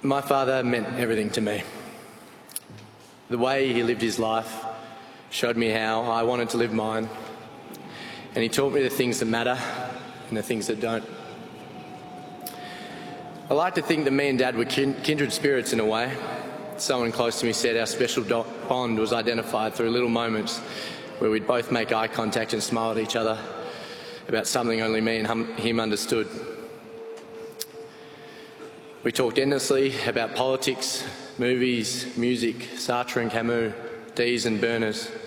My father meant everything to me. The way he lived his life showed me how I wanted to live mine, and he taught me the things that matter and the things that don't. I like to think that me and Dad were kindred spirits in a way. Someone close to me said our special bond was identified through little moments where we'd both make eye contact and smile at each other about something only me and him understood. We talked endlessly about politics, movies, music, Sartre and Camus, D's and Berners.